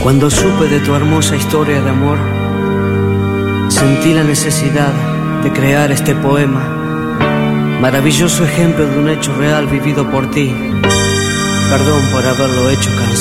Cuando supe de tu hermosa historia de amor, sentí la necesidad de crear este poema, maravilloso ejemplo de un hecho real vivido por ti. Perdón por haberlo hecho canción.